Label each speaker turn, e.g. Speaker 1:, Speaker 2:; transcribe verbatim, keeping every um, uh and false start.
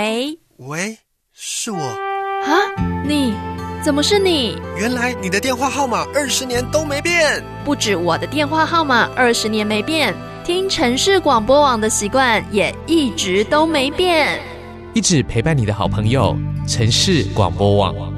Speaker 1: 喂
Speaker 2: 喂，是我
Speaker 1: 啊？你怎么是你？
Speaker 2: 原来你的电话号码二十年都没变。
Speaker 1: 不止我的电话号码二十年没变，听城市广播网的习惯也一直都没变。
Speaker 3: 一直陪伴你的好朋友，城市广播网。